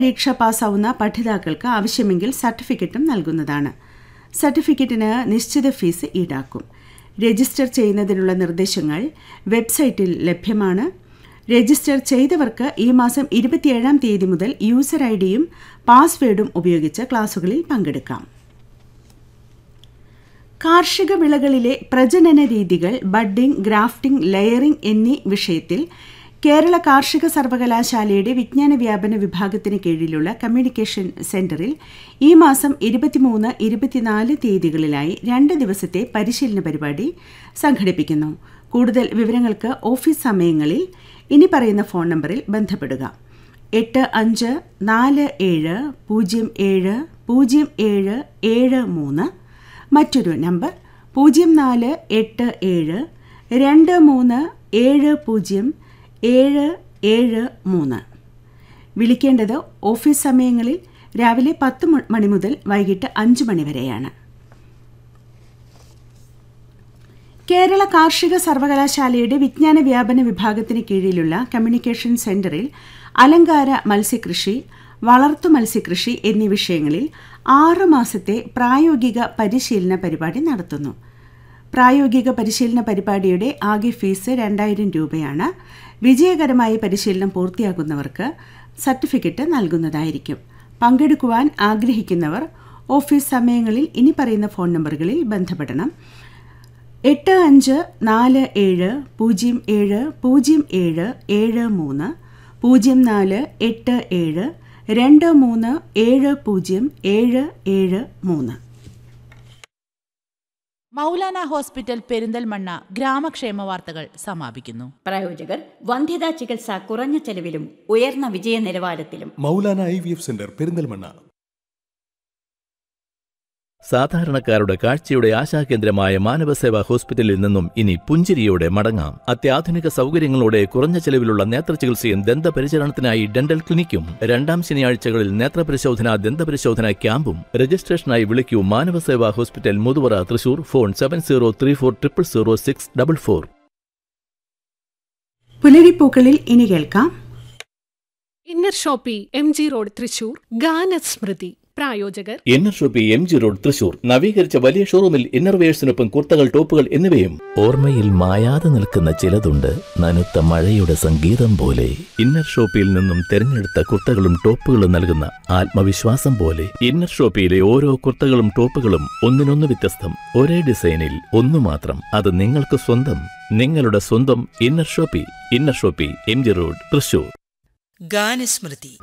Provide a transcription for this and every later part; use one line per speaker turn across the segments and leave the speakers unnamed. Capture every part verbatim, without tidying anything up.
പരീക്ഷ പാസ്സാവുന്ന പഠിതാക്കൾക്ക് ആവശ്യമെങ്കിൽ സർട്ടിഫിക്കറ്റും നൽകുന്നതാണ്. സർട്ടിഫിക്കറ്റിന് നിശ്ചിത ഫീസ് ഈടാക്കും. രജിസ്റ്റർ ചെയ്യുന്നതിനുള്ള നിർദ്ദേശങ്ങൾ വെബ്സൈറ്റിൽ ലഭ്യമാണ്. രജിസ്റ്റർ ചെയ്തവർക്ക് ഈ മാസം ഇരുപത്തിയേഴാം തീയതി മുതൽ യൂസർ ഐ ഡിയും പാസ്വേഡും ഉപയോഗിച്ച് ക്ലാസുകളിൽ പങ്കെടുക്കാം. കാർഷിക വിളകളിലെ പ്രജനന രീതികൾ, ബഡ്ഡിംഗ്, ഗ്രാഫ്റ്റിംഗ്, ലെയറിംഗ് എന്നീ വിഷയത്തിൽ കേരള കാർഷിക സർവകലാശാലയുടെ വിജ്ഞാന വ്യാപന വിഭാഗത്തിന് കീഴിലുള്ള കമ്മ്യൂണിക്കേഷൻ സെന്ററിൽ ഈ മാസം ഇരുപത്തിമൂന്ന് ഇരുപത്തിനാല് തീയതികളിലായി രണ്ട് ദിവസത്തെ പരിശീലന പരിപാടി സംഘടിപ്പിക്കുന്നു. കൂടുതൽ വിവരങ്ങൾക്ക് ഓഫീസ് സമയങ്ങളിൽ ഇനി പറയുന്ന ഫോൺ നമ്പറിൽ ബന്ധപ്പെടുക. എട്ട് അഞ്ച് നാല് ഏഴ് പൂജ്യം ഏഴ് പൂജ്യം ഏഴ് ഏഴ് മൂന്ന്. മറ്റൊരു നമ്പർ പൂജ്യം നാല് എട്ട് ഏഴ് രണ്ട് മൂന്ന് ഏഴ് പൂജ്യം ഏഴ് ഏഴ് മൂന്ന്. വിളിക്കേണ്ടത് ഓഫീസ് സമയങ്ങളിൽ രാവിലെ പത്ത് മണി മുതൽ വൈകിട്ട് അഞ്ച് മണി വരെയാണ്. കേരള കാർഷിക സർവകലാശാലയുടെ വിജ്ഞാന വ്യാപന വിഭാഗത്തിന് കീഴിലുള്ള കമ്മ്യൂണിക്കേഷൻ സെന്ററിൽ അലങ്കാര മത്സ്യകൃഷി, വളർത്തു മത്സ്യകൃഷി എന്നീ വിഷയങ്ങളിൽ ആറ് മാസത്തെ പ്രായോഗിക പരിശീലന പരിപാടി നടത്തുന്നു. പ്രായോഗിക പരിശീലന പരിപാടിയുടെ ആകെ ഫീസ് രണ്ടായിരം രൂപയാണ്. വിജയകരമായി പരിശീലനം പൂർത്തിയാക്കുന്നവർക്ക് സർട്ടിഫിക്കറ്റ് നൽകുന്നതായിരിക്കും. പങ്കെടുക്കുവാൻ ആഗ്രഹിക്കുന്നവർ ഓഫീസ് സമയങ്ങളിൽ ഇനി പറയുന്ന ഫോൺ നമ്പറുകളിൽ ബന്ധപ്പെടണം. എട്ട് അഞ്ച് നാല് ഏഴ് പൂജ്യം ഏഴ് പൂജ്യം ഏഴ് ഏഴ് മൂന്ന്, പൂജ്യം നാല് എട്ട് ഏഴ് രണ്ട് മൂന്ന് ഏഴ് പൂജ്യം ഏഴ് ഏഴ് മൂന്ന്.
മൗലാന ഹോസ്പിറ്റൽ പെരിന്തൽമണ്ണ ഗ്രാമക്ഷേമ വാർത്തകൾ സമാപിക്കുന്നു.
പ്രായോജകർ വന്ധ്യതാ ചികിത്സ കുറഞ്ഞ ചെലവിലും ഉയർന്ന വിജയ നിലവാരത്തിലും.
Maulana I V F centre Perinthalmanna.
സാധാരണക്കാരുടെ കാഴ്ചയുടെ ആശാകേന്ദ്രമായ മാനവസേവാ ഹോസ്പിറ്റലിൽ നിന്നും ഇനി പുഞ്ചിരിയോടെ മടങ്ങാം. അത്യാധുനിക സൗകര്യങ്ങളോടെ കുറഞ്ഞ ചെലവിലുള്ള നേത്രചികിത്സയും ദന്തപരിചരണത്തിനായി ഡെന്റൽ ക്ലിനിക്കും. രണ്ടാം ശനിയാഴ്ചകളിൽ നേത്രപരിശോധന, ദന്തപരിശോധന ക്യാമ്പും. രജിസ്ട്രേഷനായി വിളിക്കൂ Manavaseva hospital, Muthuvara, Thrissur. Phone seven zero three four triple zero six double four.
പുലരിപ്പൂക്കളിൽ ഇനി കേൾക്കാം.
Inner Shopee, M G road, Thrissur. ഗാനസ്മൃതി. പ്രായോജകർ
inner Shopee, M G road, Thrissur. നവീകരിച്ച വലിയ ഷോറൂമിൽ ഇന്നർവെയേഴ്സിനൊപ്പം കുർത്തകൾ, ടോപ്പുകൾ എന്നിവയും. ഓർമ്മയിൽ മായാതെ നിൽക്കുന്ന ചിലതുണ്ട്, നനുത്ത മഴയുടെ സംഗീതം പോലെ. ഇന്നർ ഷോപ്പിയിൽ നിന്നും തിരഞ്ഞെടുത്ത കുർത്തകളും ടോപ്പുകളും നൽകുന്ന ആത്മവിശ്വാസം പോലെ. ഇന്നർ ഷോപ്പിയിലെ ഓരോ കുർത്തകളും ടോപ്പുകളും ഒന്നിനൊന്ന് വ്യത്യസ്തം, ഒരേ ഡിസൈനിൽ ഒന്നു മാത്രം. അത് നിങ്ങൾക്ക് സ്വന്തം. നിങ്ങളുടെ സ്വന്തം inner Shopee. Inner Shopee, M G road, Thrissur.
ഗാനസ്മൃതി.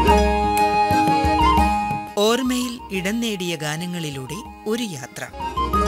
ഓർമ്മയിൽ ഇടം നേടിയ ഗാനങ്ങളിലൂടെ ഒരു യാത്ര.